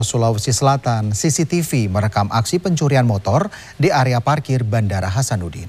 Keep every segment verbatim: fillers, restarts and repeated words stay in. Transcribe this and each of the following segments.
Sulawesi Selatan, C C T V merekam aksi pencurian motor di area parkir Bandara Hasanuddin.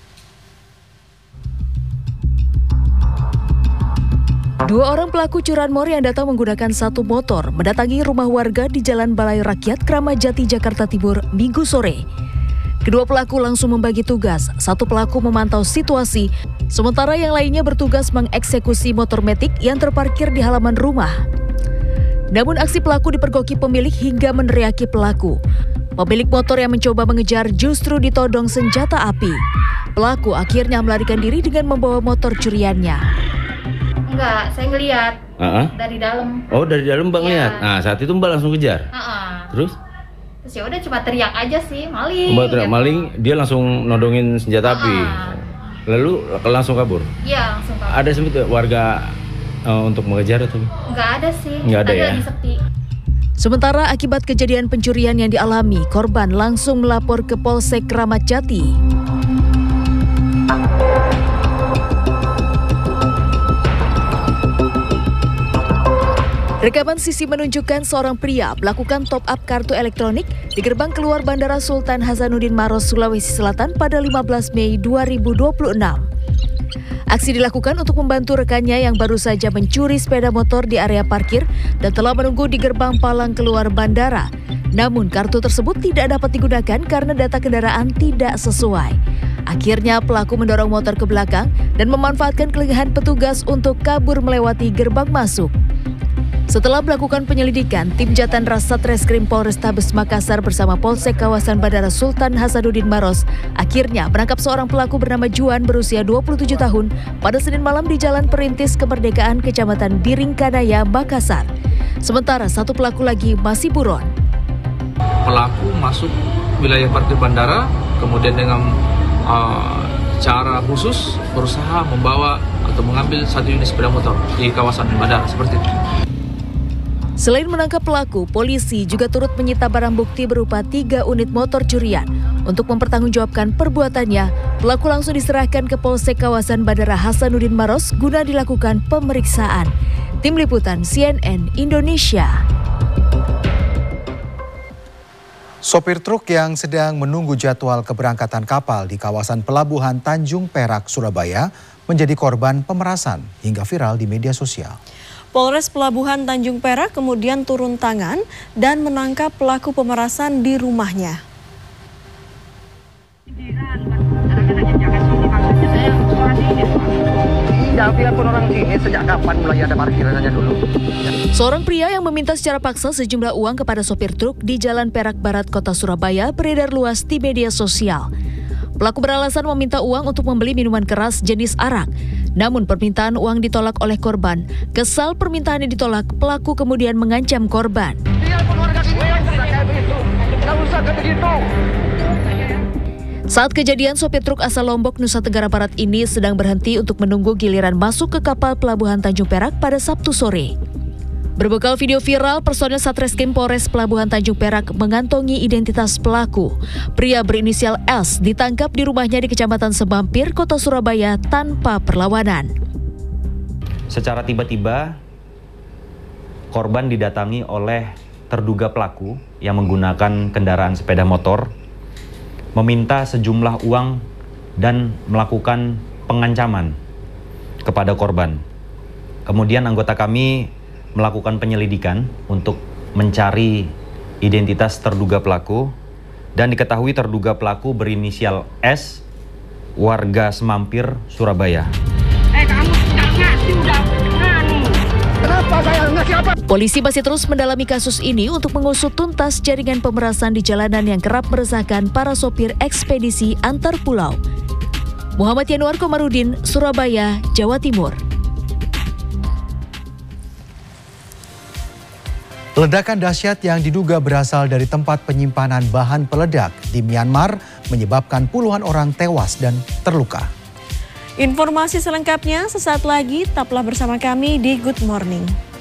Dua orang pelaku curanmor yang datang menggunakan satu motor mendatangi rumah warga di Jalan Balai Rakyat, Kramat Jati, Jakarta Timur, Minggu sore. Kedua pelaku langsung membagi tugas. Satu pelaku memantau situasi, sementara yang lainnya bertugas mengeksekusi motor metik yang terparkir di halaman rumah. Namun aksi pelaku dipergoki pemilik hingga meneriaki pelaku. Pemilik motor yang mencoba mengejar justru ditodong senjata api. Pelaku akhirnya melarikan diri dengan membawa motor curiannya. Enggak, saya ngeliat uh-huh. dari dalam. Oh, dari dalam Mbak ya. ngeliat? Nah, saat itu Mbak langsung kejar? Uh-uh. Terus? Terus ya udah cuma teriak aja sih, maling. Mbak teriak gitu. maling, dia langsung nodongin senjata uh-huh. api. Lalu langsung kabur? Iya, langsung kabur. Ada sebut warga uh, untuk mengejar atau? Enggak ada sih. Enggak ada Tadi ya? lagi sepi. Sementara akibat kejadian pencurian yang dialami, korban langsung melapor ke Polsek Kramat Jati. Rekaman C C menunjukkan seorang pria melakukan top up kartu elektronik di gerbang keluar Bandara Sultan Hasanuddin Maros, Sulawesi Selatan pada lima belas Mei dua ribu dua puluh enam. Aksi dilakukan untuk membantu rekannya yang baru saja mencuri sepeda motor di area parkir dan telah menunggu di gerbang palang keluar bandara. Namun kartu tersebut tidak dapat digunakan karena data kendaraan tidak sesuai. Akhirnya pelaku mendorong motor ke belakang dan memanfaatkan kelengahan petugas untuk kabur melewati gerbang masuk. Setelah melakukan penyelidikan, tim Jatan Ras Satreskrim Polrestabes Makassar bersama Polsek kawasan Bandara Sultan Hasanuddin Maros akhirnya menangkap seorang pelaku bernama Juan berusia dua puluh tujuh tahun pada Senin malam di Jalan Perintis Kemerdekaan, Kecamatan Biringkanaya, Makassar. Sementara satu pelaku lagi masih buron. Pelaku masuk wilayah parkir bandara, kemudian dengan uh, cara khusus berusaha membawa atau mengambil satu unit sepeda motor di kawasan bandara seperti itu. Selain menangkap pelaku, polisi juga turut menyita barang bukti berupa tiga unit motor curian. Untuk mempertanggungjawabkan perbuatannya, pelaku langsung diserahkan ke Polsek kawasan Bandara Hasanuddin Maros guna dilakukan pemeriksaan. Tim Liputan C N N Indonesia. Sopir truk yang sedang menunggu jadwal keberangkatan kapal di kawasan Pelabuhan Tanjung Perak, Surabaya menjadi korban pemerasan hingga viral di media sosial. Polres Pelabuhan Tanjung Perak kemudian turun tangan dan menangkap pelaku pemerasan di rumahnya. Seorang pria yang meminta secara paksa sejumlah uang kepada sopir truk di Jalan Perak Barat, Kota Surabaya beredar luas di media sosial. Pelaku beralasan meminta uang untuk membeli minuman keras jenis arak. Namun permintaan uang ditolak oleh korban. Kesal permintaannya ditolak, pelaku kemudian mengancam korban. Saat kejadian, sopir truk asal Lombok, Nusa Tenggara Barat ini sedang berhenti untuk menunggu giliran masuk ke kapal Pelabuhan Tanjung Perak pada Sabtu sore. Berbekal video viral, personel Satreskrim Polres Pelabuhan Tanjung Perak mengantongi identitas pelaku. Pria berinisial S ditangkap di rumahnya di Kecamatan Semampir, Kota Surabaya tanpa perlawanan. Secara tiba-tiba, korban didatangi oleh terduga pelaku yang menggunakan kendaraan sepeda motor, meminta sejumlah uang dan melakukan pengancaman kepada korban. Kemudian anggota kami melakukan penyelidikan untuk mencari identitas terduga pelaku dan diketahui terduga pelaku berinisial S, warga Semampir, Surabaya. Eh kamu tidak ngasih udah nganu. Kenapa saya ngasih apa? Polisi masih terus mendalami kasus ini untuk mengusut tuntas jaringan pemerasan di jalanan yang kerap meresahkan para sopir ekspedisi antar pulau. Muhammad Yanuar Komarudin, Surabaya, Jawa Timur. Ledakan dahsyat yang diduga berasal dari tempat penyimpanan bahan peledak di Myanmar menyebabkan puluhan orang tewas dan terluka. Informasi selengkapnya sesaat lagi, tetaplah bersama kami di Good Morning.